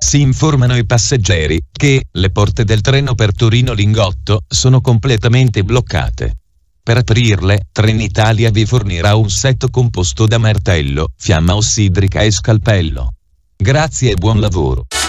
Si informano i passeggeri che le porte del treno per Torino Lingotto sono completamente bloccate. Per aprirle, Trenitalia vi fornirà un set composto da martello, fiamma ossidrica e scalpello. Grazie e buon lavoro.